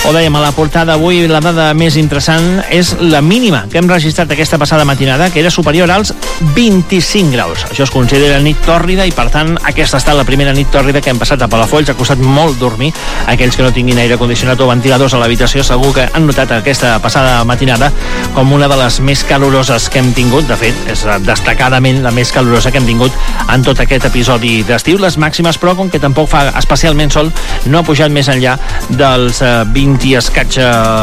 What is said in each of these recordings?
Ho dèiem a la portada avui, la dada més interessant és la mínima que hem registrat aquesta passada matinada, que era superior als 25 graus. Això es considera nit tòrrida i, per tant, aquesta ha estat la primera nit tòrrida que hem passat a Palafolls. Ha costat molt dormir. Aquells que no tinguin aire condicionat o ventiladors a l'habitació segur que han notat aquesta passada matinada com una de les més caloroses que hem tingut. De fet, és destacadament la més calorosa que hem tingut en tot aquest episodi d'estiu. Les màximes, però, com que tampoc fa especialment sol, no ha pujat més enllà dels 20 i escaig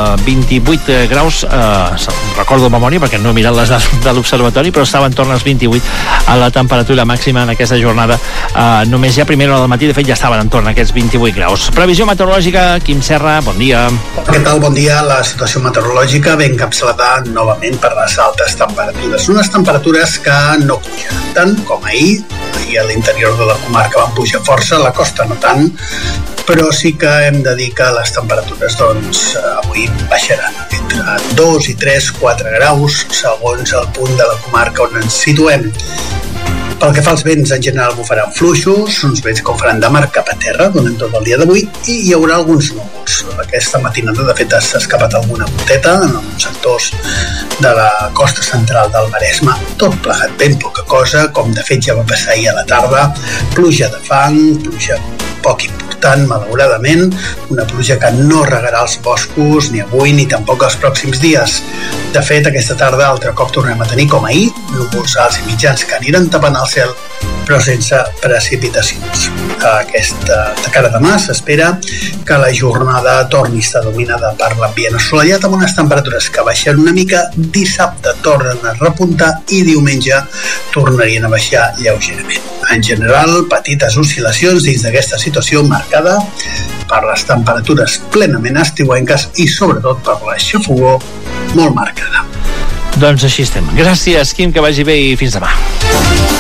28 graus, recordo de memòria perquè no he mirat les de l'observatori, però estava en torn als 28 a la temperatura màxima en aquesta jornada. Només ja a primera hora del matí, de fet, ja estaven en torn a aquests 28 graus. Previsió meteorològica, Quim Serra, bon dia. Què tal? Bon dia. La situació meteorològica ben encapçalada novament per les altes temperatures. Unes temperatures que no pugen tant com ahir a l'interior de la comarca van pujar força, a la costa no tant, però sí que hem de dir que les temperatures avui baixaran entre 2 i 3, 4 graus segons el punt de la comarca on ens situem. Pel que fa als vents, en general bufaran fluixos, uns vents que ho faran de mar cap a terra durant tot el dia d'avui, i hi haurà alguns núvols. Aquesta matinada, de fet, s'ha escapat alguna goteta en alguns sectors de la costa central del Maresme. Tot plegat ben poca cosa, com de fet ja va passar ahir a la tarda. Pluja de fang, pluja poc important, malauradament, una pluja que no regarà els boscos ni avui ni tampoc els pròxims dies. De fet, aquesta tarda altre cop tornem a tenir, com ahir, núvols alts i mitjans que aniran tapant el cel, però sense precipitacions. De cara a demà s'espera que la jornada torni a estar dominada per l'ambient assolellat amb unes temperatures que baixen una mica. Dissabte tornen a repuntar i diumenge tornarien a baixar lleugerament. En general, petites oscil·lacions dins d'aquesta situació marcada per les temperatures plenament estiuenques i sobretot per la xafogor molt marcada. Doncs així estem. Gràcies, Quim, que vagi bé i fins demà.